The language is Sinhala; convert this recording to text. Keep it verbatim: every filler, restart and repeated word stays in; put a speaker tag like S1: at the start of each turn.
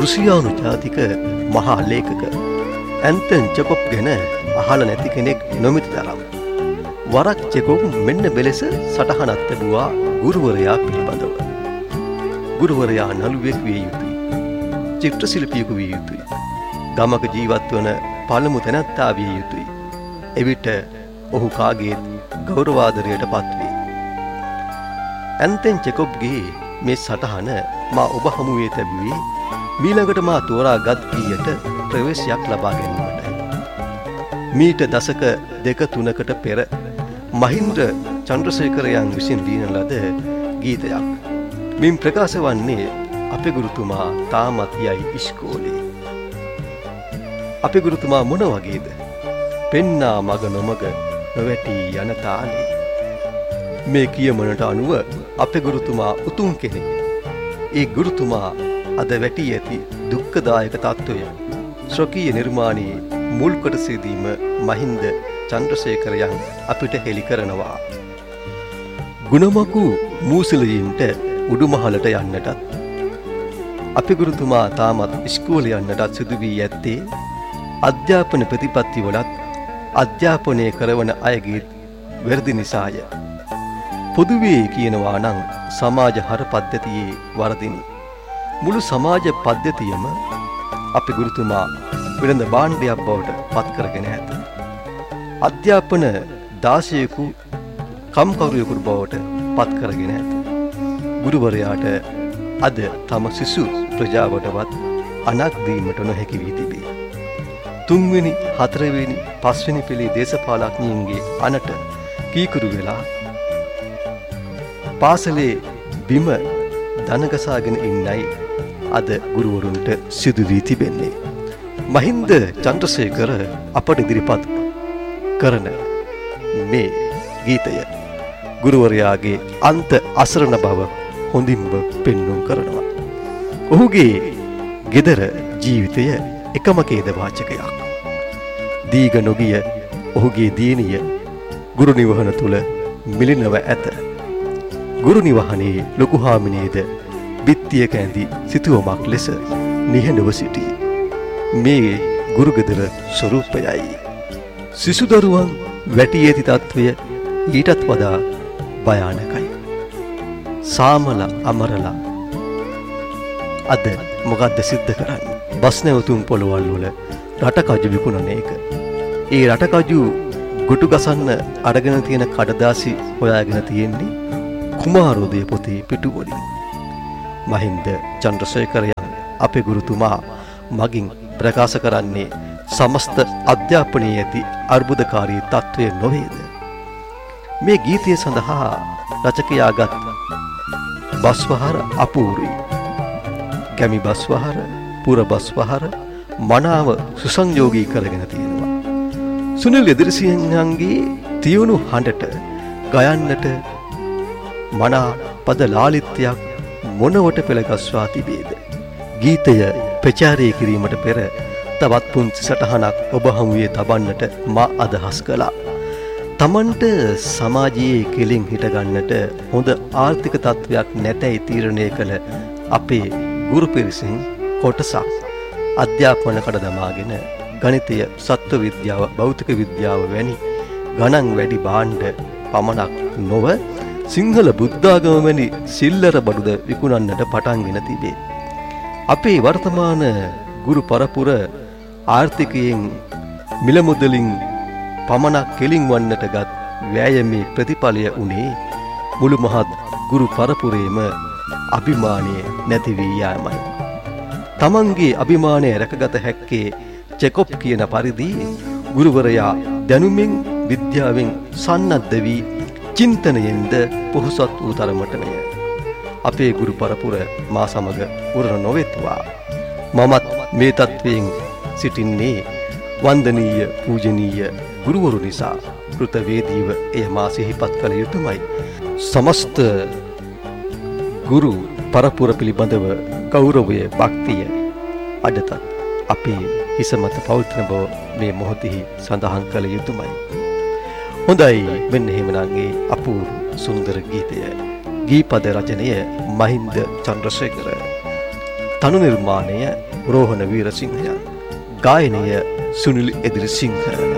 S1: රුසියානු ජාතික මහා ලේඛක ඇන්තන් චෙකොප් ගැන අහලා නැති කෙනෙක් නොමැති තරම්. වරක් චෙකොප් මෙන්න මෙලෙස සටහනක් තිබුවා ගුරුවරයා පිළිබඳව. ගුරුවරයා නළුවෙක් විය යුතුයි. චිත්‍ර ශිල්පියෙකු විය යුතුයි. ගමක ජීවත් වන පළමු තැනැත්තා විය යුතුයි. එවිට ඔහු කාගේත් ගෞරවාදරයට පත්වේ. ඇන්තන් චෙකොප්ගේ මේ සටහන මා ඔබ හමුවේ තැබුවේ මීළඟට මා තෝරාගත් කීයට ප්‍රවේශයක් ලබා ගැනීමටයි. මීට දශක දෙක තුනකට පෙර මහින්ද්‍ර චන්ද්‍රසේකරයන් විසින් දීන ලද ගීතයක්. මින් ප්‍රකාශ වන්නේ අපේ ගුරුතුමා තාමත් යයි ඉස්කෝලේ. අපේ ගුරුතුමා මොන වගේද? පෙන්නා මග නොමග නොවැටි යන තාලේ. මේ කියමනට අනුව අපේ ගුරුතුමා උතුම් කෙනෙක්. ඒ ගුරුතුමා අද වැටි ඇති දුක්ඛදායක තත්වය ශ්‍රොකීය නිර්මාණයේ මුල් කොටසේදීම මහින්ද චන්ද්‍රසේකරයන් අපිට හෙළි කරනවා. ගුණමකු මූසලයින්ට උඩුමහලට යන්නටත් අපේ ගුරුතුමා තාමත් ඉස්කෝලේ යන්නටත් සිදු වී ඇත්තේ අධ්‍යාපන ප්‍රතිපත්ති වලත් අධ්‍යාපනය කරවන අයගේ වැරදි නිසාය. පොදුවේ කියනවා නම් සමාජ හර පද්ධතියේ වරදිනි. මුළු සමාජ පද්ධතියම අපේ ගුරුතුමා වෙළඳ භාණ්ඩයක් බවට පත් කරගෙන ඇත. අධ්‍යාපන දාසයෙකු කම්කරුවෙකු බවට පත් කරගෙන ඇත. ගුරුවරයාට අද තම සිසු ප්‍රජාවටවත් අනක් දීමට නොහැකි වී තිබේ. තුන්වෙනි, හතරවෙනි, පස්වෙනි පෙළේ දේශපාලඥයින්ගේ අනට කීකරු වෙලා පාසලේ බිම දනගසාගෙන ඉන්නයි අද ගුරුවරුන්ට සිදු වී තිබෙන්නේ. මහින්ද චන්ද්‍රසේකර අපට ඉදිරිපත් කරන මේ ගීතය ගුරුවරයාගේ අන්ත අසරණ බව හොඳින්ම පෙන්වුම් කරනවා. ඔහුගේ ගෙදර ජීවිතය එකම ඛේද වාචකයක්. දීග නොගිය ඔහුගේ දියණිය ගුරු නිවහන තුල මිලිනව ඇත. ගුරු නිවහනේ ලොකු හාමිනේද බිත්තියක ඇඳි සිතුවමක් ලෙස නිහඬව සිටී. මේ ගුරු ගෙදර ස්වරූපයයි. සිසු දරුවන් වැටි ඇති තත්වය ඊටත් වඩා භයානකයි. සාමල අමරලා අද මොකද්ද සිද්ධ කරන්නේ? බස් නැවතුම් පොළවල් වල රටකජු විකුණන එක. ඒ රටකජු ගොටු ගසන්න අරගෙන තියෙන කඩදාසි හොයාගෙන තියෙන්නේ කුමාරෝදය පොතේ පිටුවලින්. මහින්ද චන්ද්‍රසේකරයන් අපේ ගුරුතුමා මගින් ප්‍රකාශ කරන්නේ සමස්ත අධ්‍යාපනයේ ඇති අර්බුදකාරී තත්වය නොවේද? මේ ගීතය සඳහා රචකයාගත් බස්වහර අපූර්වයි. ගැමි බස්වහර, පුර බස්වහර මනාව සුසංයෝගී කරගෙන තියෙනවා. සුනිල් එදිරිසිංහන්ගේ තියුණු හඬට ගයන්නට මනා පද ලාලිත්‍යයක් මොනවට පෙළගස්වා තිබේද? ගීතය ප්‍රචාරය කිරීමට පෙර තවත් පුංචි සටහනක් ඔබ හමුවේ තබන්නට මා අදහස් කළා. තමන්ට සමාජයේ කෙලින් හිටගන්නට හොඳ ආර්ථික තත්ත්වයක් නැතැයි තීරණය කළ අපේ ගුරු පිරිසින් කොටසක් අධ්‍යාපන කඩ දමාගෙන ගණිතය, සත්ව විද්‍යාව, භෞතික විද්‍යාව වැනි ගණන් වැඩි භාණ්ඩ පමණක් නොව සිංහල බුද්ධාගම වැනි සිල්ලර බඩුද විකුණන්නට පටන්ගෙන තිබේ. අපේ වර්තමාන ගුරු පරපුර ආර්ථිකයෙන් මිල මුදලින් පමණක් කෙලින් වන්නට ගත් වෑයමේ ප්‍රතිඵලය උනේ මුළු මහත් ගුරු පරපුරේම අභිමානය නැති වී යාමයි. තමන්ගේ අභිමානය රැකගත හැක්කේ චෙකොප් කියන පරිදි ගුරුවරයා දැනුමින් විද්‍යාවෙන් සන්නද්ධ වී චින්තනයෙන්ද පොහොසත් වූ තරමටමය. අපේ ගුරු පරපුර මා සමග උරණ නොවෙත්වා. මමත් මේ තත්වයෙන් සිටින්නේ වන්දනීය පූජනීය ගුරුවරු නිසා. කෘතවේදීව එය මා සිහිපත් කළ යුතුමයි. සමස්ත ගුරු පරපුර පිළිබඳව ගෞරවය, භක්තිය අදටත් අපේ හිස මත පවතින බව මේ මොහොතෙහි සඳහන් කළ යුතුමයි. හොඳයි, මෙන්න එහෙමනම් ඒ අපූර්ව සුන්දර ගීතය. ගීපද රචනය මහින්ද චන්ද්‍රසේකර, තනු නිර්මාණය රෝහණ වීරසිංහයන්. ගායනය සුනිල් එදිරිසිංහ.